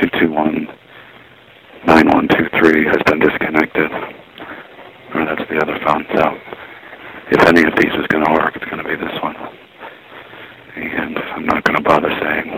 221-9123 has been disconnected. Or that's the other phone. So if any of these is going to work, it's going to be this one. And I'm not going to bother saying